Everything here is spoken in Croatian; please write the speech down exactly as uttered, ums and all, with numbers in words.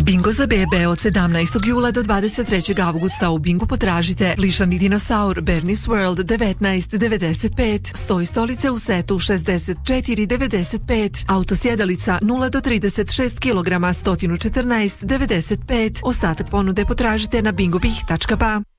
Bingo za bebe od sedamnaestog jula do dvadeset trećeg avgusta. U Bingu potražite lišani dinosaur Bernie's World devetnaest devedeset pet, stoj stolice u setu šezdeset četiri devedeset pet, auto sjedalica nula do trideset šest kilograma sto četrnaest devedeset pet. Ostatak ponude potražite na bingobih tačka ba.